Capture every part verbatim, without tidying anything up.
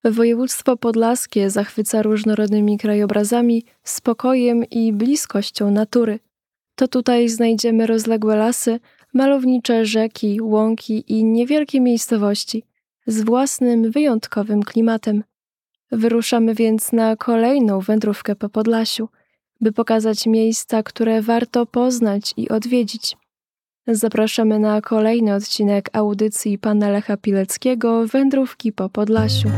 Województwo podlaskie zachwyca różnorodnymi krajobrazami, spokojem i bliskością natury. To tutaj znajdziemy rozległe lasy, malownicze rzeki, łąki i niewielkie miejscowości z własnym, wyjątkowym klimatem. Wyruszamy więc na kolejną wędrówkę po Podlasiu, by pokazać miejsca, które warto poznać i odwiedzić. Zapraszamy na kolejny odcinek audycji pana Lecha Pileckiego Wędrówki po Podlasiu.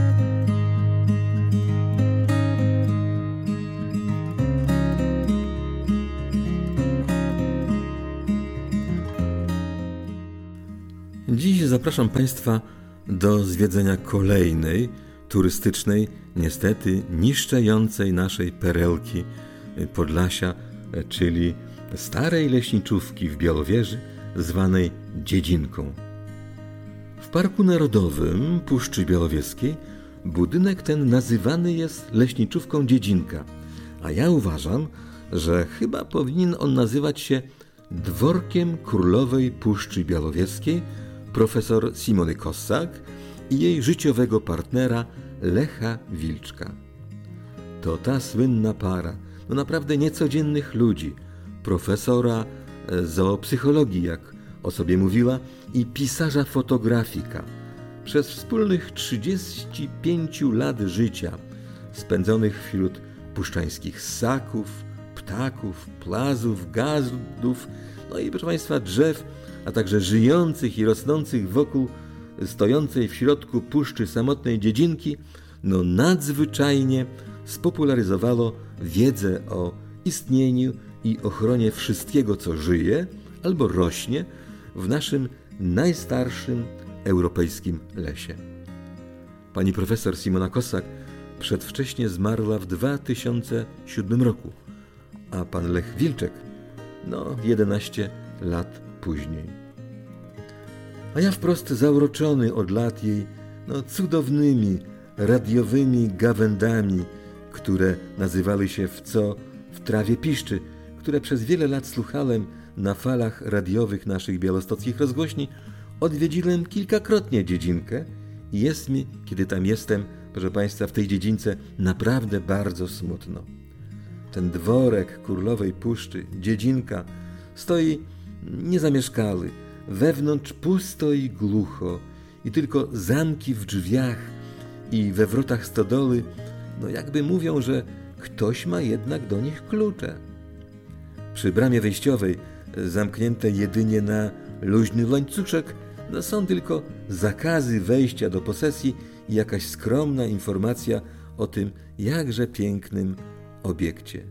Dziś zapraszam Państwa do zwiedzenia kolejnej turystycznej, niestety niszczejącej naszej perełki Podlasia, czyli starej leśniczówki w Białowieży, zwanej Dziedzinką. W Parku Narodowym Puszczy Białowieskiej budynek ten nazywany jest leśniczówką Dziedzinka, a ja uważam, że chyba powinien on nazywać się Dworkiem Królowej Puszczy Białowieskiej profesor Simony Kossak i jej życiowego partnera Lecha Wilczka. To ta słynna para, no naprawdę niecodziennych ludzi, profesora zoopsychologii, jak o sobie mówiła, i pisarza fotografika. Przez wspólnych trzydzieści pięć lat życia spędzonych wśród puszczańskich ssaków, ptaków, plazów, gazdów, no i proszę Państwa drzew, a także żyjących i rosnących wokół stojącej w środku puszczy samotnej Dziedzinki, no nadzwyczajnie spopularyzowało wiedzę o istnieniu i ochronie wszystkiego, co żyje albo rośnie w naszym najstarszym europejskim lesie. Pani profesor Simona Kossak przedwcześnie zmarła w dwa tysiące siódmym roku, a pan Lech Wilczek no jedenaście lat później. A ja wprost zauroczony od lat jej no, cudownymi, radiowymi gawędami, które nazywały się w co w trawie piszczy, które przez wiele lat słuchałem na falach radiowych naszych białostockich rozgłośni, odwiedziłem kilkakrotnie Dziedzinkę i jest mi, kiedy tam jestem, proszę Państwa, w tej Dziedzince naprawdę bardzo smutno. Ten dworek Królowej Puszczy, Dziedzinka, stoi niezamieszkały, wewnątrz pusto i głucho i tylko zamki w drzwiach i we wrotach stodoły, no jakby mówią, że ktoś ma jednak do nich klucze. Przy bramie wejściowej, zamkniętej jedynie na luźny łańcuszek, no są tylko zakazy wejścia do posesji i jakaś skromna informacja o tym jakże pięknym obiekcie.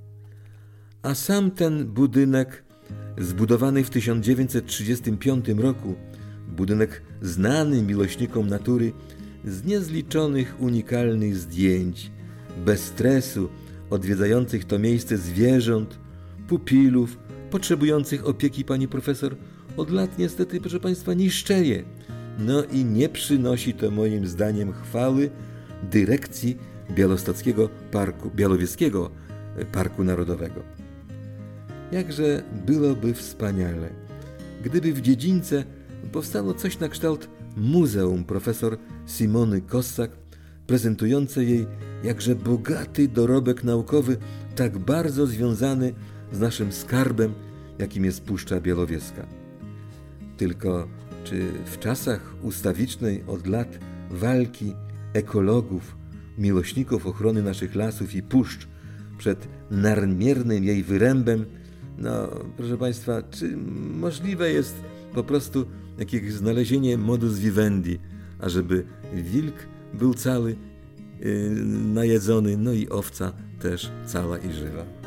A sam ten budynek, zbudowany w tysiąc dziewięćset trzydziestym piątym roku, budynek znany miłośnikom natury, z niezliczonych unikalnych zdjęć, bez stresu odwiedzających to miejsce zwierząt, pupilów, potrzebujących opieki pani profesor, od lat niestety, proszę Państwa, niszczeje. No i nie przynosi to moim zdaniem chwały dyrekcji Białostockiego Parku, Białowieskiego Parku Narodowego. Jakże byłoby wspaniale, gdyby w Dziedzince powstało coś na kształt muzeum profesor Simony Kossak, prezentujące jej jakże bogaty dorobek naukowy, tak bardzo związany z naszym skarbem, jakim jest Puszcza Białowieska. Tylko czy w czasach ustawicznej od lat walki ekologów, miłośników ochrony naszych lasów i puszcz przed nadmiernym jej wyrębem, no proszę Państwa, czy możliwe jest po prostu jakieś znalezienie modus vivendi, ażeby wilk był cały, yy, najedzony, no i owca też cała i żywa.